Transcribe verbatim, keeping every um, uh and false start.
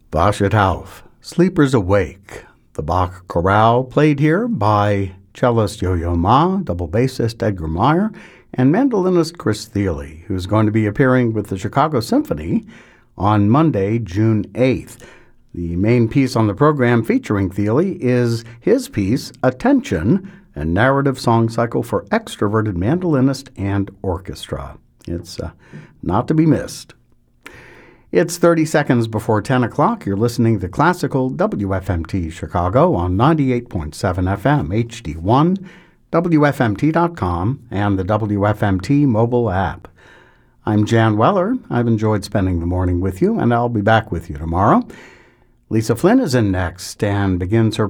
Washet auf, Sleepers Awake. The Bach Chorale played here by cellist Yo-Yo Ma, double bassist Edgar Meyer, and mandolinist Chris Thile, who's going to be appearing with the Chicago Symphony on Monday, June eighth. The main piece on the program featuring Thile is his piece, Attention, a narrative song cycle for extroverted mandolinist and orchestra. It's uh, not to be missed. It's thirty seconds before ten o'clock. You're listening to Classical W F M T Chicago on ninety-eight point seven F M H D one, W F M T dot com, and the W F M T mobile app. I'm Jan Weller. I've enjoyed spending the morning with you, and I'll be back with you tomorrow. Lisa Flynn is in next and begins her